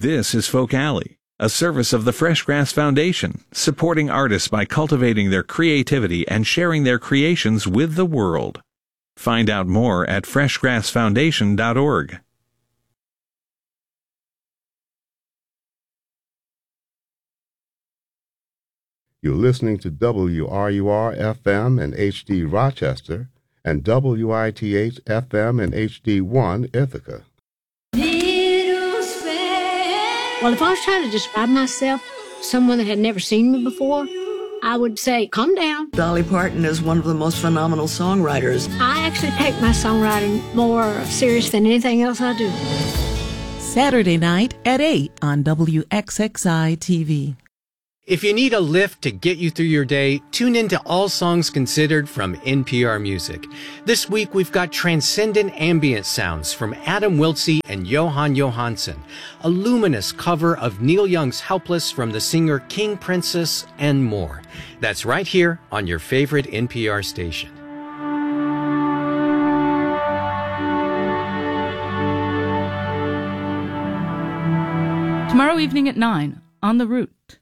This is Folk Alley, a service of the Fresh Grass Foundation, supporting artists by cultivating their creativity and sharing their creations with the world. Find out more at freshgrassfoundation.org. You're listening to WRUR-FM and HD Rochester and WITH-FM and HD1 Ithaca. Well, if I was trying to describe myself, someone that had never seen me before, I would say, calm down. Dolly Parton is one of the most phenomenal songwriters. I actually take my songwriting more serious than anything else I do. Saturday night at 8 on WXXI TV. If you need a lift to get you through your day, tune in to All Songs Considered from NPR Music. This week we've got transcendent ambient sounds from Adam Wiltsey and Johan Johansson, a luminous cover of Neil Young's Helpless from the singer King Princess, and more. That's right here on your favorite NPR station. Tomorrow evening at 9 on The Root.